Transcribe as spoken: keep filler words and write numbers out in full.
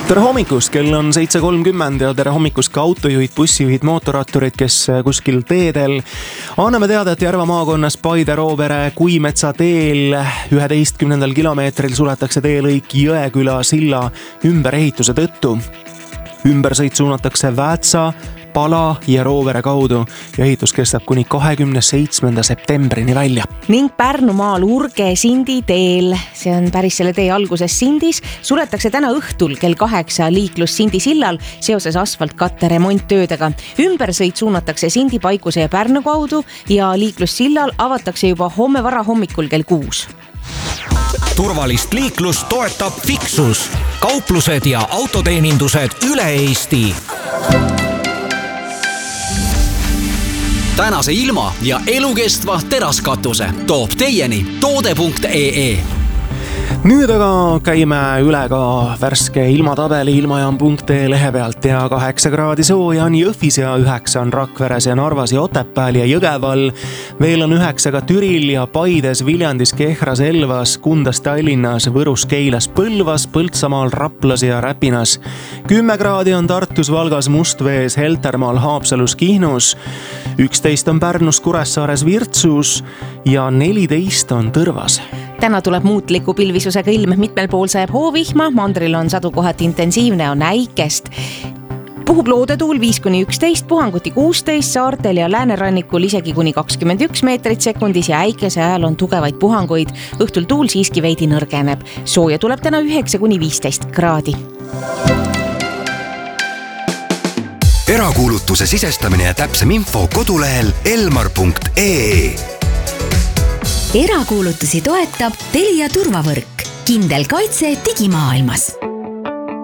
tere hommikust, kell on seitse kolmkümmend ja tere hommikust ka autojuhid, bussijuhid, mootorratturid, kes kuskil teedel. Anname teada, et Järva maakonnas Paide-Roovere Kuimetsa teel üheteistkümnendal kilomeetril suletakse teelõik Jõeküla silla ümberehituse tõttu. Ümbersõit suunatakse Väätsa, Pala ja Roovere kaudu ja ehitus kestab kuni kahekümne seitsmenda septembrini välja. Ning Pärnumaal Urge Sindi teel, see on päris selle tee alguses Sindis, suletakse täna õhtul kell kaheksa liiklus Sindi sillal seoses asfaltkatte remonttöödega. Ümbersõit suunatakse Sindi, Paikuse ja Pärnu kaudu ja liiklus sillal avatakse juba homme varahommikul kell kuus. Turvalist liiklust toetab Fixus, kauplused ja autoteenindused üle Eesti. Tänase ilma ja elukestva teraskatuse toob teieni toode punkt ee. Nüüd aga käime üle ka värske ilmatabeli ilmajaam punkt ee lehe pealt ja kaheksa kraadi sooja on Jõhvis ja üheksa on Rakveres ja Narvas ja Otepääl ja Jõgeval. Veel on üheksa ka Türil ja Paides, Viljandis, Kehras, Elvas, Kundas, Tallinnas, Võrus, Keilas, Põlvas, Põltsamaal, Raplas ja Räpinas. kümme kraadi on Tartus, Valgas, Mustvees, Heltermaal, Haapsalus, Kihnus. üksteist on Pärnus, Kuressaares, Virtsus ja neliteist on Tõrvas. Täna tuleb muutliku pilvisusega ilm, mitmel pool sajab hoovihma, mandril on sadu kohati intensiivne, on äikest. Puhub loodetuul viis kuni üksteist, puhanguti kuusteist, saartel ja läänerannikul isegi kuni kakskümmend üks meetrit sekundis ja äikese ajal on tugevaid puhanguid. Õhtul tuul siiski veidi nõrgeneb. Sooja tuleb täna üheksa kuni viisteist kraadi. Erakuulutuse sisestamine ja täpsem info kodulehel elmar punkt ee. Erakuulutusi toetab Telia turvavõrk. Kindel kaitse digimaailmas.